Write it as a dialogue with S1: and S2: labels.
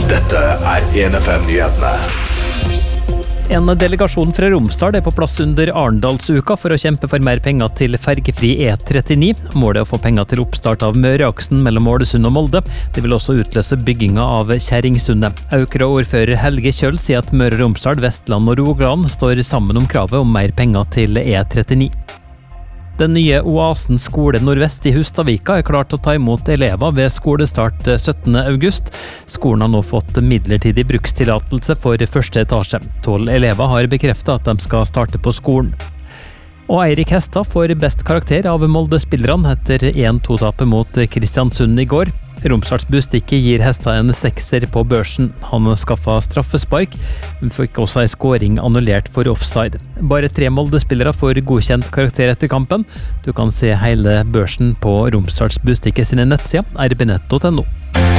S1: Dette 1FM-nyhetene.
S2: En delegasjon fra Romsdal på plass under Arendalsuka for å kjempe for mer penger til fergefri E39. Målet å få penger til oppstart av Møreaksen mellom Ålesund og Molde. Det vil også utløse bygginga av Kjerringsundet. Aukra-ordfører Helge Kjøll sier at Møre og Romsdal, Vestland og Rogaland står sammen om kravet om mer penger til E39. Den nye Oasen skole Nordvest i Hustadvika klar til å ta imot elever ved skolestart 17. august. Skolen har nå fått midlertidig brukstillatelse for første etasje. 12 elever har bekreftet at de skal starte på skolen. Og Eirik Hestad får best karakter av Molde-spillerne etter 1-2-tapet mot Kristiansund i går. Romsdals Bustikke gir Hestad en 6er på børsen. Han skaffet straffespark, men fikk også en scoring annullert for offside. Bare 3 Molde-spillere får godkjent karakter etter kampen. Du kan se hele børsen på Romsdals Bustikke sine nettsider, rbnett.no.